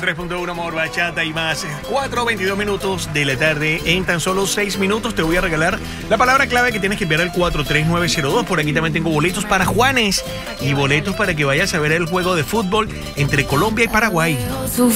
93.1 Amor, Bachata y más. 4:22 minutos de la tarde. En tan solo 6 minutos te voy a regalar la palabra clave que tienes que enviar al 43902. Por aquí también tengo boletos para Juanes y boletos para que vayas a ver el juego de fútbol entre Colombia y Paraguay.